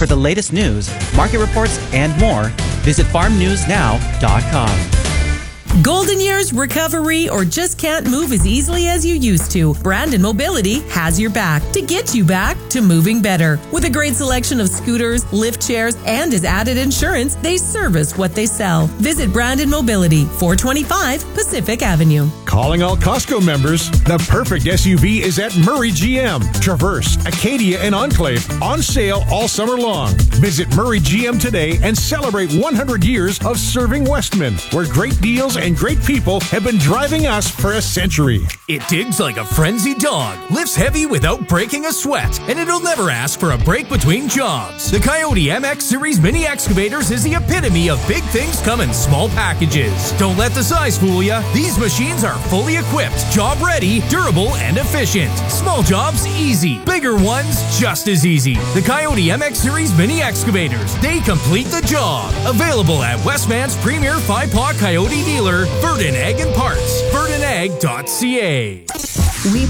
For the latest news, market reports, and more, visit farmnewsnow.com. Golden years, recovery, or just can't move as easily as you used to? Brandon Mobility has your back to get you back to moving better. With a great selection of scooters, lift chairs, and as added insurance, they service what they sell. Visit Brandon Mobility, 425 Pacific Avenue. Calling all Costco members, the perfect SUV is at Murray GM. Traverse, Acadia, and Enclave on sale all summer long. Visit Murray GM today and celebrate 100 years of serving Westman, where great deals and great people have been driving us for a century. It digs like a frenzied dog, lifts heavy without breaking a sweat, and it'll never ask for a break between jobs. The Coyote MX Series Mini Excavators is the epitome of big things come in small packages. Don't let the size fool you. These machines are fully equipped, job ready, durable, and efficient. Small jobs, easy. Bigger ones, just as easy. The Coyote MX Series Mini Excavators. They complete the job. Available at Westman's premier 5-paw Coyote dealer, Verdon Egg and Parts. VerdonEgg.ca. We